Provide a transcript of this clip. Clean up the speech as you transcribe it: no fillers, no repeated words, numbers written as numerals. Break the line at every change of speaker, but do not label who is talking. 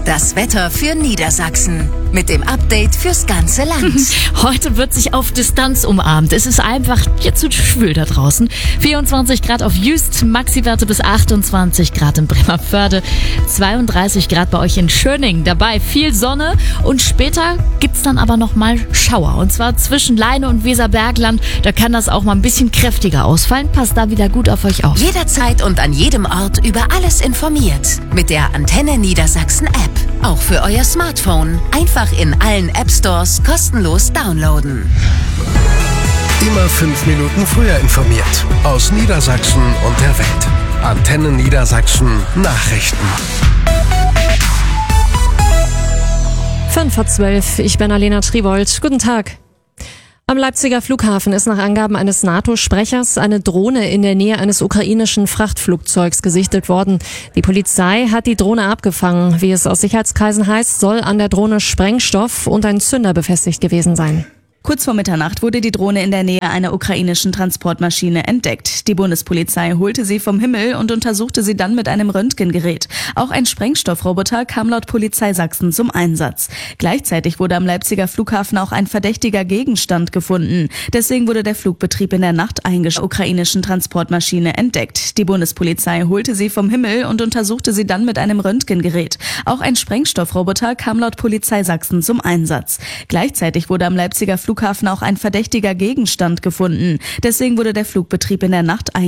Das Wetter für Niedersachsen. Mit dem Update fürs ganze Land.
Heute wird sich auf Distanz umarmt. Es ist einfach jetzt zu schwül da draußen. 24 Grad auf Jüst, Maxi-Werte bis 28 Grad in Bremervörde, 32 Grad bei euch in Schöning. Dabei viel Sonne und später gibt's dann aber nochmal Schauer. Und zwar zwischen Leine und Weserbergland. Da kann das auch mal ein bisschen kräftiger ausfallen. Passt da wieder gut auf euch auf.
Jederzeit und an jedem Ort über alles informiert. Mit der Antenne Niedersachsen App. Auch für euer Smartphone. Einfach in allen App-Stores kostenlos downloaden.
Immer 5 Minuten früher informiert. Aus Niedersachsen und der Welt. Antenne Niedersachsen Nachrichten.
11:05, ich bin Alena Tribold. Guten Tag. Am Leipziger Flughafen ist nach Angaben eines NATO-Sprechers eine Drohne in der Nähe eines ukrainischen Frachtflugzeugs gesichtet worden. Die Polizei hat die Drohne abgefangen. Wie es aus Sicherheitskreisen heißt, soll an der Drohne Sprengstoff und ein Zünder befestigt gewesen sein.
Kurz vor Mitternacht wurde die Drohne in der Nähe einer ukrainischen Transportmaschine entdeckt. Die Bundespolizei holte sie vom Himmel und untersuchte sie dann mit einem Röntgengerät. Auch ein Sprengstoffroboter kam laut Polizei Sachsen zum Einsatz. Gleichzeitig wurde am Leipziger Flughafen auch ein verdächtiger Gegenstand gefunden. Deswegen wurde der Flugbetrieb in der Nacht eingestellt. Ukrainischen Transportmaschine entdeckt. Die Bundespolizei holte sie vom Himmel und untersuchte sie dann mit einem Röntgengerät. Auch ein Sprengstoffroboter kam laut Polizei Sachsen zum Einsatz. Gleichzeitig wurde am Leipziger Flughafen auch ein verdächtiger Gegenstand gefunden. Deswegen wurde der Flugbetrieb in der Nacht eingestellt.